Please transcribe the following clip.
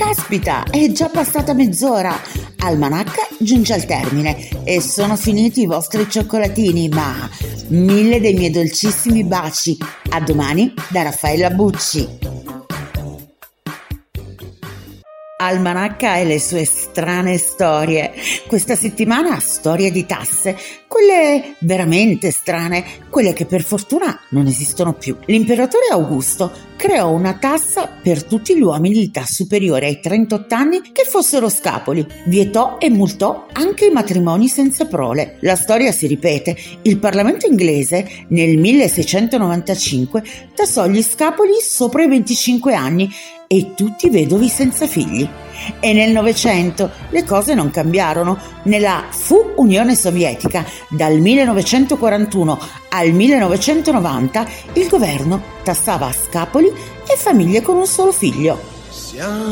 Caspita, è già passata mezz'ora. Almanacca giunge al termine e sono finiti i vostri cioccolatini, ma 1000 dei miei dolcissimi baci. A domani da Raffaella Bucci. Almanacca e le sue strane storie. Questa settimana storie di tasse, quelle veramente strane, quelle che per fortuna non esistono più. L'imperatore Augusto creò una tassa per tutti gli uomini di età superiore ai 38 anni che fossero scapoli, vietò e multò anche i matrimoni senza prole. La storia si ripete. Il Parlamento inglese nel 1695 tassò gli scapoli sopra i 25 anni e tutti i vedovi senza figli. E nel Novecento le cose non cambiarono. Nella fu Unione Sovietica, dal 1941 al 1990, il governo tassava scapoli e famiglie con un solo figlio.